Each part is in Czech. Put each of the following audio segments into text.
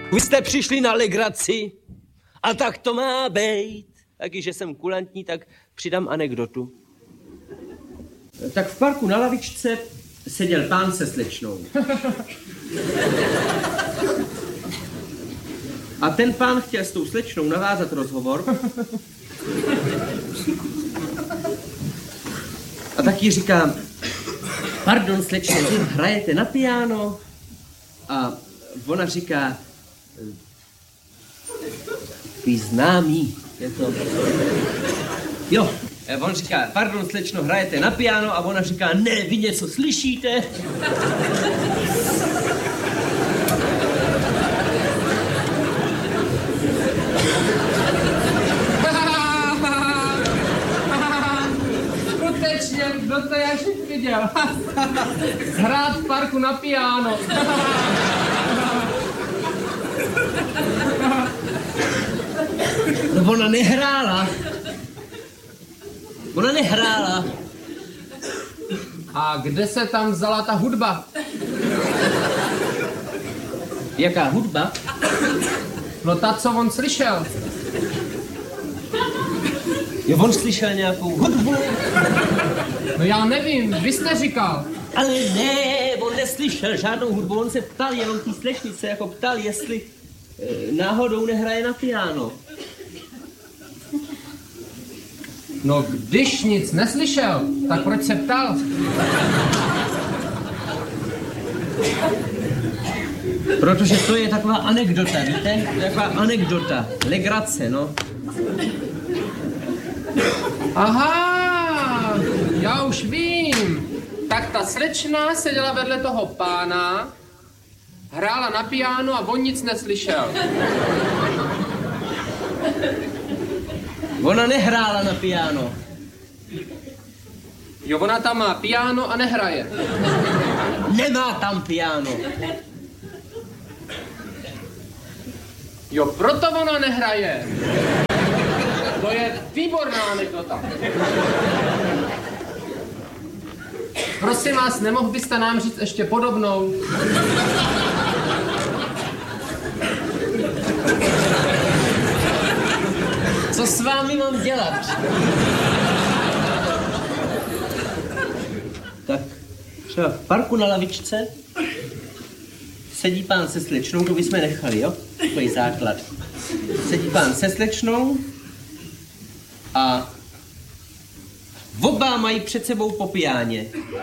Vy jste přišli na legraci a tak to má být. Taky, že jsem kulantní, tak přidám anekdotu. Tak v parku na lavičce seděl pán se slečnou. A ten pán chtěl s tou slečnou navázat rozhovor. A tak jí říká, pardon slečno, vy hrajete na piano? A ona říká, takový známý, je to... Jo, on říká, pardon slečno, hrajete na piano? A ona říká, ne, vy něco slyšíte? Skutečně, kdo to Jašek viděl? Hrát v parku na piano. No ona nehrála. Ona nehrála. A kde se tam vzala ta hudba? Jaká hudba? No ta, co on slyšel. Jo, on slyšel nějakou hudbu. No já nevím, vy jste říkal. Ale ne, on neslyšel žádnou hudbu, on se ptal jenom té slečnice, jako ptal, jestli náhodou nehraje na piano. No když nic neslyšel, tak proč se ptal? Protože to je taková anekdota, víte? Taková anekdota, legrace, no. Aha, já už vím. Tak ta slečna seděla vedle toho pána, hrála na piano a on nic neslyšel. Ona nehrála na piano. Jo, ona tam má piano a nehraje. Nemá tam piano. Jo, proto ona nehraje. To je výborná anekdota. Prosím vás, nemohl byste nám říct ještě podobnou? Co s vámi mám dělat? Tak třeba v parku na lavičce sedí pán se slečnou, to bychom nechali, jo? Takový základ. Sedí pán se slečnou a oba mají před sebou po piáně.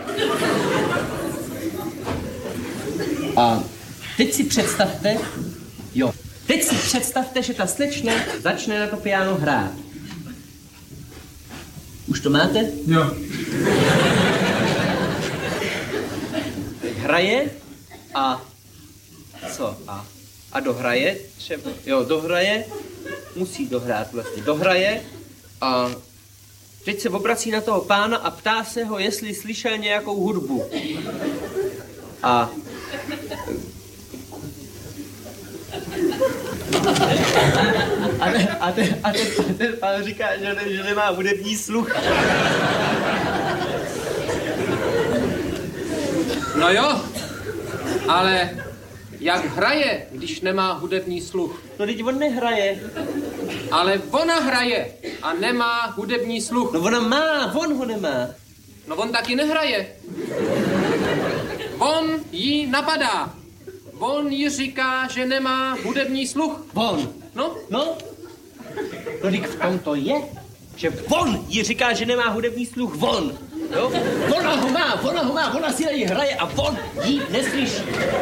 A teď si představte, jo, teď si představte, že ta slečna začne na to piano hrát. Už to máte? Jo. Hraje a co? A dohraje třeba, jo, dohraje, musí dohrát vlastně, dohraje a teď se obrací na toho pána a ptá se ho, jestli slyšel nějakou hudbu. A ten pán říká, že nemá hudební sluch. No jo, ale jak hraje, když nemá hudební sluch? No teď on nehraje. Ale ona hraje a nemá hudební sluch. No ona má, on ho nemá. No on taky nehraje. On jí napadá. On jí říká, že nemá hudební sluch. On. No? No? No teď v tom to je, že on jí říká, že nemá hudební sluch, on. Jo? Ona ho má, ona si na ní hraje a on jí neslyší.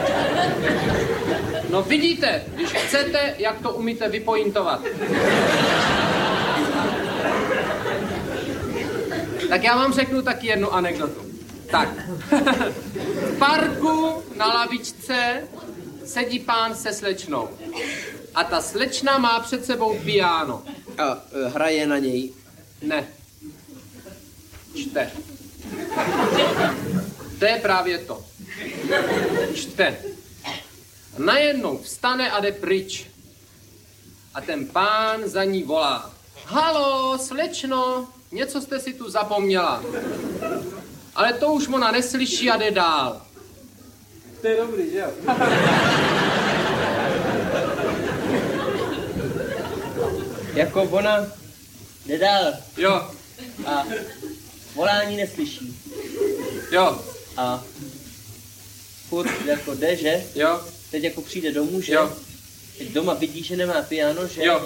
No vidíte, když chcete, jak to umíte vypointovat. Tak já vám řeknu taky jednu anekdotu. Tak, v parku na lavičce sedí pán se slečnou. A ta slečna má před sebou piano. A hraje na něj. Ne. Čte. To je právě to. Čte. Najednou vstane a jde pryč. A ten pán za ní volá. Halo, slečno, něco jste si tu zapomněla. Ale to už ona neslyší a jde dál. To je dobrý, že jo? jako ona jde dál Jo, a volání neslyší. jo, A furt jako jde, že? jo, Teď jako přijde domů, že? jo, Teď doma vidí, že nemá piano, že? jo.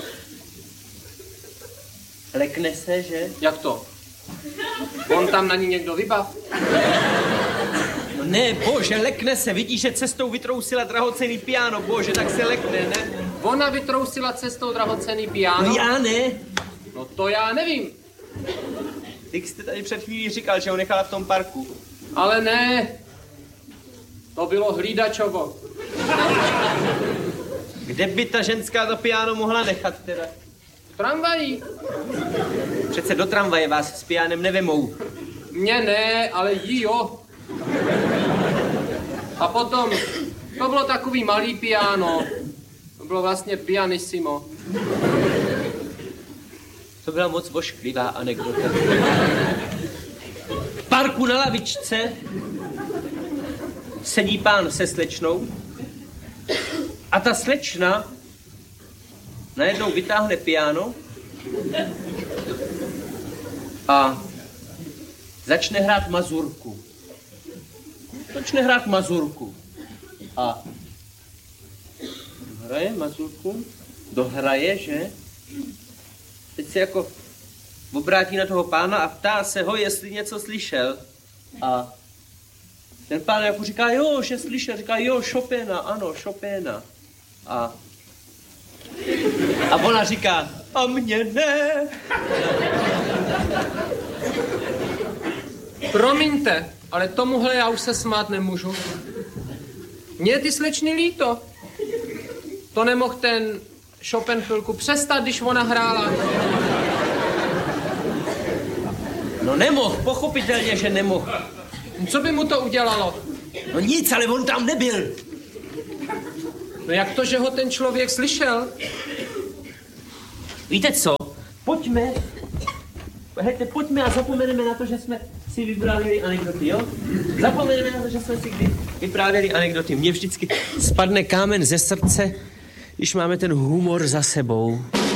Lekne se, že? Jak to? On tam na ní někdo vybav? No ne, bože, lekne se, vidí, že cestou vytrousila drahocenný piano, bože, tak se lekne, ne? Ona vytrousila cestou drahocenný piano? No já ne. No to já nevím. Ty jste tady před chvílí říkal, že ho nechala v tom parku. Ale ne. To bylo hlídačovo. Kde by ta ženská to piano mohla nechat teda? V tramvaji. Přece do tramvaje vás s pianem nevemou. Mně ne, ale jí jo. A potom, to bylo takový malý piano. To bylo vlastně pianissimo. To byla moc ošklivá anekdota. V parku na lavičce sedí pán se slečnou a ta slečna najednou vytáhne piano a začne hrát mazurku. A hraje mazurku, dohraje, že? Teď se jako obrátí na toho pána a ptá se ho, jestli něco slyšel. A ten pán jako říká, jo, že slyšel, říká, jo, Chopina, ano, Chopina. A ona říká, a mě ne. Promiňte, ale tomuhle já už se smát nemůžu. Mně je ty slečny líto. To nemohl ten Chopin chvilku přestat, když ona hrála. No nemohl, pochopitelně, že nemohl. Co by mu to udělalo? No nic, ale on tam nebyl. No jak to, že ho ten člověk slyšel? Víte co, pojďme a zapomeneme na to, že jsme si vyprávěli anekdoty, jo? Zapomeneme na to, že jsme si vyprávěli anekdoty. Mně vždycky spadne kámen ze srdce, když máme ten humor za sebou.